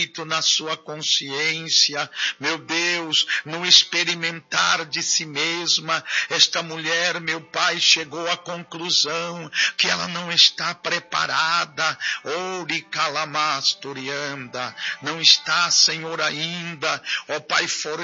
feito na sua consciência, meu Deus, no experimentar de si mesma, esta mulher, meu Pai, chegou à conclusão que ela não está preparada, não está, Senhor, ainda, ó Pai,